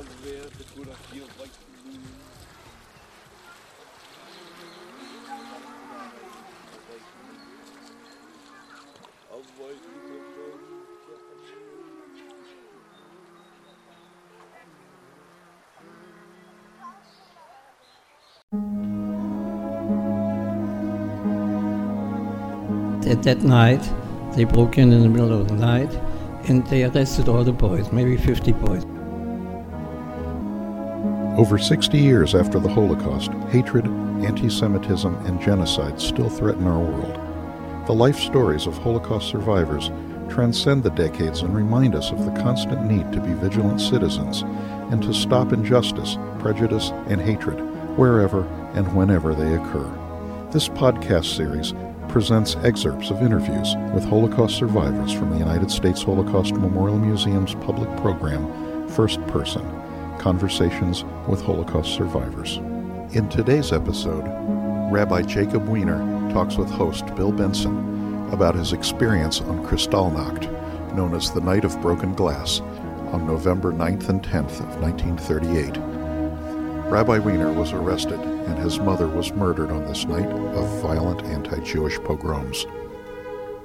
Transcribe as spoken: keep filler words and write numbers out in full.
At that night, they broke in in the middle of the night and they arrested all the boys, maybe fifty boys. Over sixty years after the Holocaust, hatred, anti-Semitism, and genocide still threaten our world. The life stories of Holocaust survivors transcend the decades and remind us of the constant need to be vigilant citizens and to stop injustice, prejudice, and hatred wherever and whenever they occur. This podcast series presents excerpts of interviews with Holocaust survivors from the United States Holocaust Memorial Museum's public program, First Person, Conversations with Holocaust Survivors. In today's episode, Rabbi Jacob Weiner talks with host Bill Benson about his experience on Kristallnacht, known as the Night of Broken Glass, on November ninth and tenth of nineteen thirty-eight. Rabbi Weiner was arrested and his mother was murdered on this night of violent anti-Jewish pogroms.